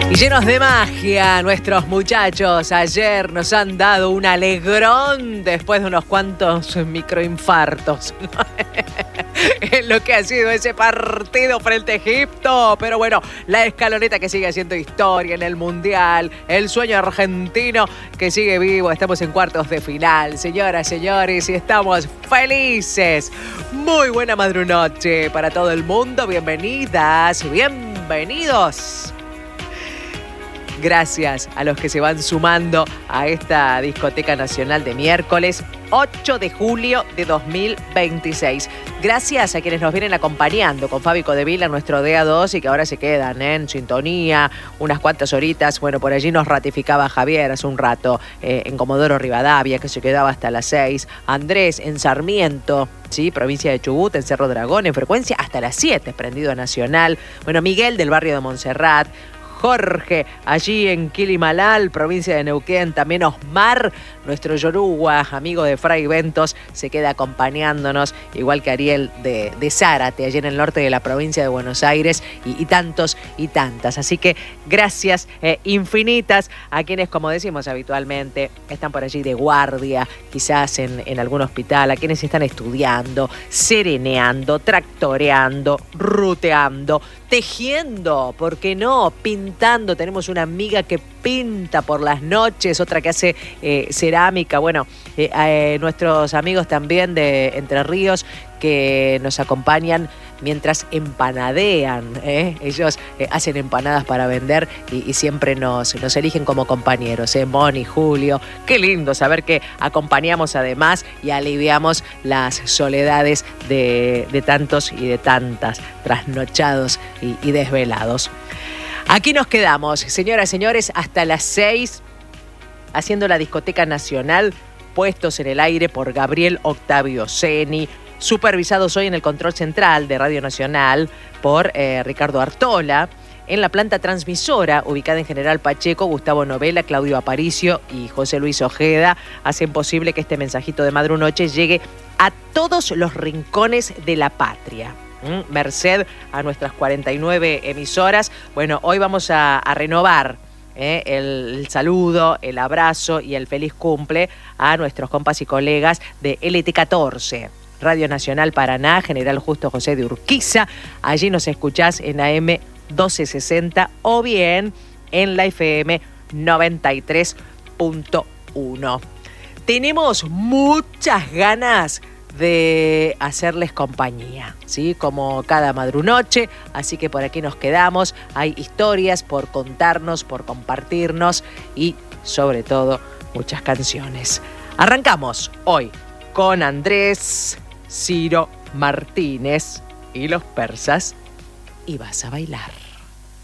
Y llenos de magia, nuestros muchachos ayer nos han dado un alegrón después de unos cuantos microinfartos en lo que ha sido ese partido frente a Egipto. Pero bueno, la escaloneta que sigue haciendo historia en el Mundial, el sueño argentino que sigue vivo. Estamos en cuartos de final, señoras, señores, y estamos felices. Muy buena madrunoche para todo el mundo. Bienvenidas, bienvenidos. Gracias a los que se van sumando a esta discoteca nacional de miércoles 8 de julio de 2026. Gracias a quienes nos vienen acompañando con Fabi Codevila, nuestro DA2, y que ahora se quedan en sintonía unas cuantas horitas. Bueno, por allí nos ratificaba Javier hace un rato en Comodoro Rivadavia, que se quedaba hasta las 6. Andrés en Sarmiento, ¿sí? Provincia de Chubut, en Cerro Dragón, en frecuencia hasta las 7, prendido a Nacional. Bueno, Miguel del barrio de Montserrat. Jorge, allí en Quilimalal, provincia de Neuquén. También Osmar, nuestro yoruba, amigo de Fray Ventos, se queda acompañándonos, igual que Ariel de Zárate, allí en el norte de la provincia de Buenos Aires, y tantos y tantas. Así que gracias infinitas a quienes, como decimos habitualmente, están por allí de guardia, quizás en algún hospital, a quienes están estudiando, sereneando, tractoreando, ruteando, tejiendo, ¿por qué no? Pintando. Tenemos una amiga que pinta por las noches, otra que hace cerámica. Bueno, nuestros amigos también de Entre Ríos que nos acompañan mientras empanadean. Ellos hacen empanadas para vender y siempre nos eligen como compañeros. Moni, Julio, qué lindo saber que acompañamos además y aliviamos las soledades de tantos y de tantas trasnochados y desvelados. Aquí nos quedamos, señoras y señores, hasta las 6, haciendo la discoteca nacional, puestos en el aire por Gabriel Octavio Ceni, supervisados hoy en el control central de Radio Nacional por Ricardo Artola. En la planta transmisora, ubicada en General Pacheco, Gustavo Novela, Claudio Aparicio y José Luis Ojeda hacen posible que este mensajito de Madrunoche llegue a todos los rincones de la patria. Merced a nuestras 49 emisoras. Bueno, hoy vamos a renovar el saludo, el abrazo y el feliz cumple a nuestros compas y colegas de LT14. Radio Nacional Paraná, General Justo José de Urquiza. Allí nos escuchás en AM 1260 o bien en la FM 93.1. Tenemos muchas ganas de hacerles compañía, ¿sí? Como cada madrunoche, así que por aquí nos quedamos. Hay historias por contarnos, por compartirnos y, sobre todo, muchas canciones. Arrancamos hoy con Andrés Ciro Martínez y los persas, y vas a bailar.